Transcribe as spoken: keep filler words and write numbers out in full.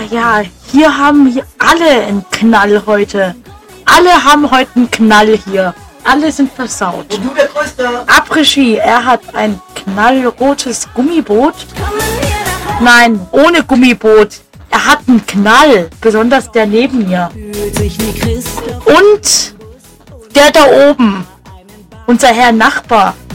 ja, hier haben hier alle einen Knall heute. Alle haben heute einen Knall hier. Alle sind versaut. Und du der Größte. Après-Ski, er hat ein knallrotes Gummiboot. Nein, ohne Gummiboot. Er hat einen Knall, besonders der neben mir. Und der da oben, unser Herr Nachbar,